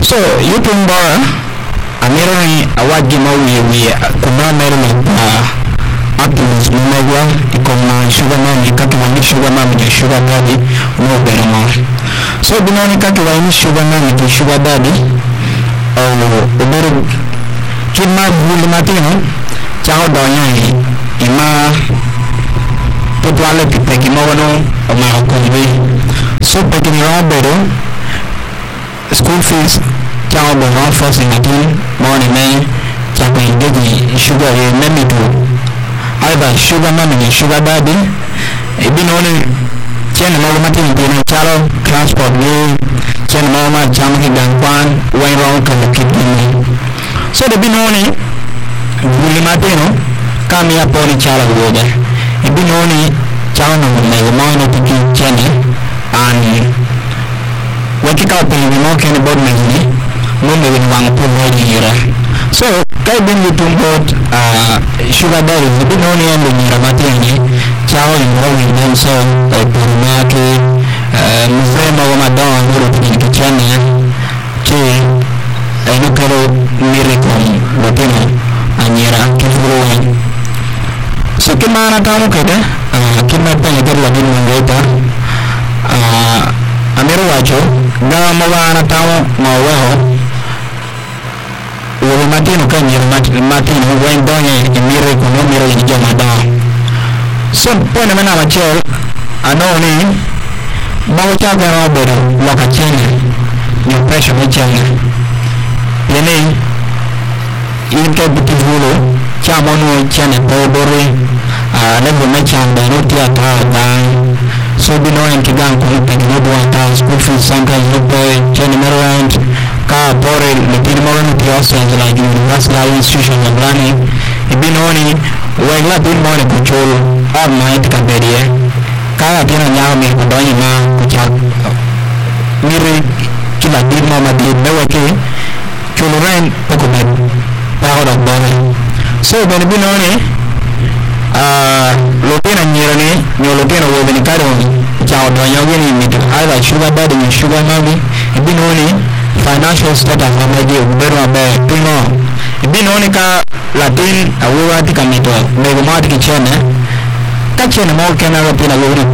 So you can borrow American award game we kuma Maryland Optimus Mumegwa ikoma sugar mami katu wani sugar mami je sugar daddy no better more. So binoni katu wani sugar mami je sugar daddy uburu kima buli matino chao donya ima potwale pipeki mawano oma konbe. So pekini robero school fees chao bono first in the team morning man chako indegi sugar memi to either sugar mami ni sugar daddy binoni chene mawu matini dino chalo transport ni chene mawu ma jamki dankwan way wrong kama kidini. So the binoni buli matino kami ya poni chala uoga binoni chao na mwenye mawana tiki chene and wakika upili mwake ni board mezini mwembe wini provide hira. So kai bingi tumbot sugar daddy binoni ya mwenye matini chao ni mwawi mwenso purumaki mzema wa madawa nguru tiki kichane che enukero miracle watino anyera kifuruwa. So kimana tamu kede kima penye kede lagini mwengeita Amero wacho gawa mawana tamu maweho uwe matino kanyera matino uwendonye imire kunomiro inijia madawa. So pwene mena wachel anoni bago chaka na wabero waka chene ni pressure mechanga yene inke butivulo chamonu chene bodori level mechanga noti ata. So bino en kigang ko pegnobo ata school fees sanka lupo chene merwant ka bore litini moran tiyosa la university institution of learning ibinoni wegla bin mone control all night kaberie kaya tena nyao mi kudonyi ma kuchak mire kila bin mama di meweke chuluren poko bed power of bone. So ben binoni lopena nyirane nyolopena wobeni karo chao donyogeni mitu either sugar daddy ni sugar mami ibinoni financial status amaje ubero abe pino ibinoni ka latin awowa tika mito megomati kichene kachene mo kena lopena wobeni